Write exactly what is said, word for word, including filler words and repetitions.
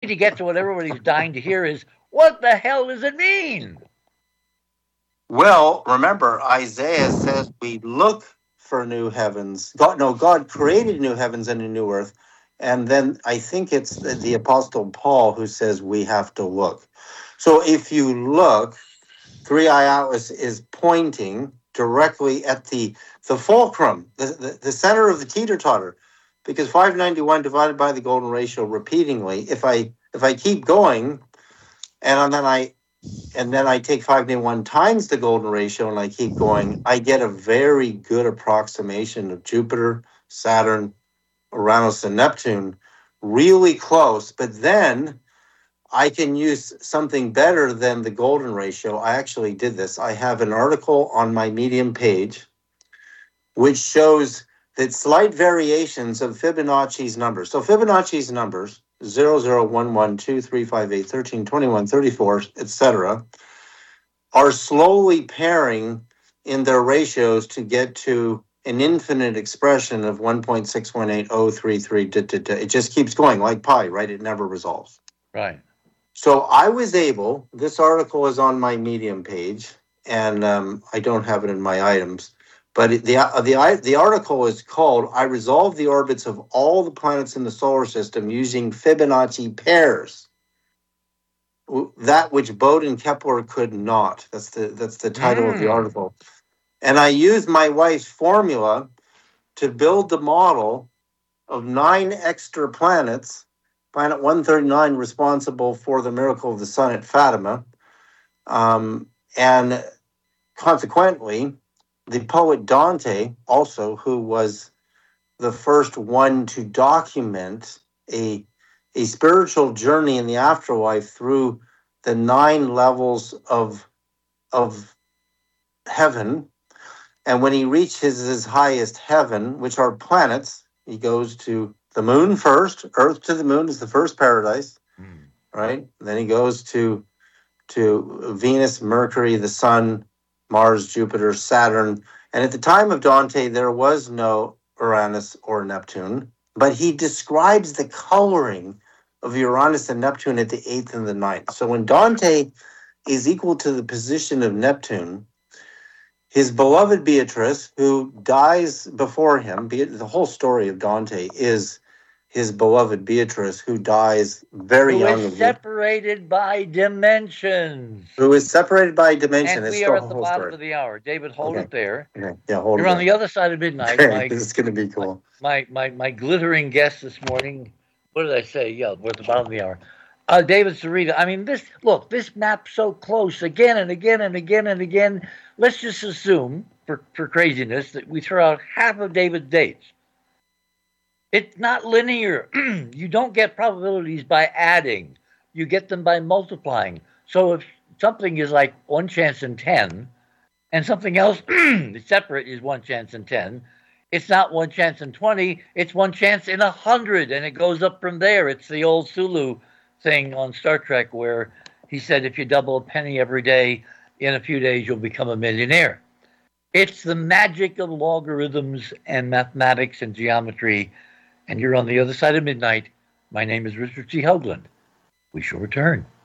to get to what everybody's dying to hear is, what the hell does it mean? Well, remember, Isaiah says we look for new heavens. God, no, God created new heavens and a new earth. And then I think it's the, the Apostle Paul who says we have to look. So if you look, Three Eye Atlas is pointing directly at the, the fulcrum, the, the, the center of the teeter-totter. Because five ninety-one divided by the golden ratio repeatedly, if I if I keep going, and then I and then I take five ninety-one times the golden ratio and I keep going, I get a very good approximation of Jupiter, Saturn, Uranus, and Neptune, really close. But then I can use something better than the golden ratio. I actually did this. I have an article on my Medium page which shows that slight variations of Fibonacci's numbers. So Fibonacci's numbers, zero, zero, one, one, two, three, five, eight, thirteen, twenty-one, thirty-four, et cetera, are slowly pairing in their ratios to get to an infinite expression of one point six one eight zero three three. It just keeps going like pi, right? It never resolves. Right. So I was able, this article is on my Medium page, and um, I don't have it in my items, but the, uh, the, the article is called, I Resolve the Orbits of All the Planets in the Solar System Using Fibonacci Pairs. That which Bode and Kepler could not. That's the, that's the title mm. of the article. And I used my wife's formula to build the model of nine extra planets, planet one thirty-nine responsible for the miracle of the sun at Fatima. Um, and consequently, the poet Dante, also, who was the first one to document a, a spiritual journey in the afterlife through the nine levels of, of heaven. And when he reaches his highest heaven, which are planets, he goes to the moon first. Earth to the moon is the first paradise, mm. right? And then he goes to, to Venus, Mercury, the sun, Mars, Jupiter, Saturn. And at the time of Dante, there was no Uranus or Neptune, but he describes the coloring of Uranus and Neptune at the eighth and the ninth. So when Dante is equal to the position of Neptune, his beloved Beatrice, who dies before him, the whole story of Dante is his beloved Beatrice, who dies very who young. Who is separated by dimensions. Who is separated by dimension. And we are at the bottom story. of the hour. David, hold okay. it there. Okay. Yeah, hold You're it on there. the other side of midnight. Okay. My, this is going to be cool. My, my, my, my glittering guest this morning, what did I say? Yeah, we're at the bottom of the hour. Uh, David Sarita. I mean, this, look, this map's so close again and again and again and again. Let's just assume, for, for craziness, that we throw out half of David's dates. It's not linear. You don't get probabilities by adding. You get them by multiplying. So if something is like one chance in ten, and something else separate is one chance in ten, it's not one chance in twenty, it's one chance in one hundred, and it goes up from there. It's the old Sulu thing on Star Trek where he said if you double a penny every day, in a few days you'll become a millionaire. It's the magic of logarithms and mathematics and geometry. And you're on the other side of midnight. My name is Richard C. Hoagland. We shall return.